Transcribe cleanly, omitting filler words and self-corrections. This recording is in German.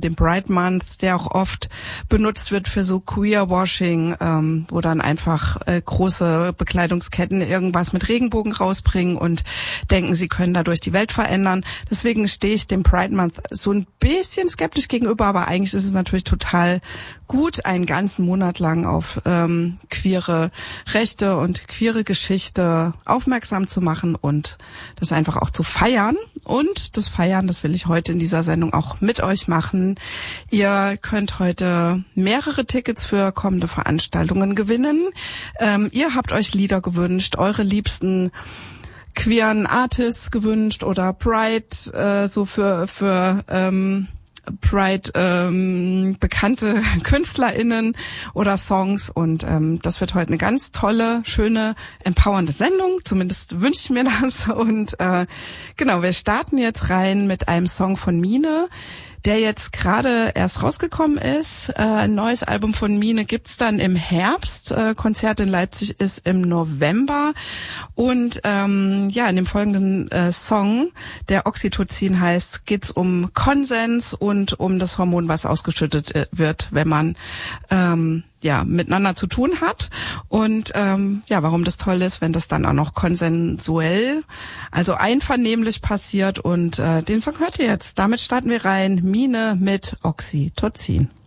dem Pride Month, der auch oft benutzt wird für so Queerwashing, wo dann einfach große Bekleidungsketten irgendwas mit Regenbogen rausbringen und denken, sie können dadurch die Welt verändern. Deswegen stehe ich dem Pride Month so ein bisschen skeptisch gegenüber, aber eigentlich ist es natürlich total gut, einen ganzen Monat lang auf queere Rechte und queere Geschichte aufmerksam zu machen und das einfach auch zu feiern. Und das Feiern, das will ich heute in dieser Sendung auch mit euch machen. Ihr könnt heute mehrere Tickets für kommende Veranstaltungen gewinnen. Ihr habt euch Lieder gewünscht, eure liebsten queeren Artists gewünscht oder Pride, so für Pride bekannte KünstlerInnen oder Songs und das wird heute eine ganz tolle, schöne, empowernde Sendung, zumindest wünsche ich mir das und genau, wir starten jetzt rein mit einem Song von Mine, der jetzt gerade erst rausgekommen ist. Ein neues Album von Mine gibt's dann im Herbst. Konzert in Leipzig ist im November. Und in dem folgenden Song, der Oxytocin heißt, geht's um Konsens und um das Hormon, was ausgeschüttet wird, wenn man miteinander zu tun hat und warum das toll ist, wenn das dann auch noch konsensuell, also einvernehmlich passiert und den Song hört ihr jetzt. Damit starten wir rein. Mine mit Oxytocin.